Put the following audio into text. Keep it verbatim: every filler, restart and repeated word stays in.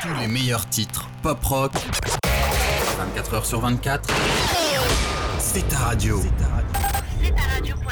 Tous les meilleurs titres pop-rock, vingt-quatre heures sur vingt-quatre, c'est ta radio. C'est ta radio. C'est ta radio.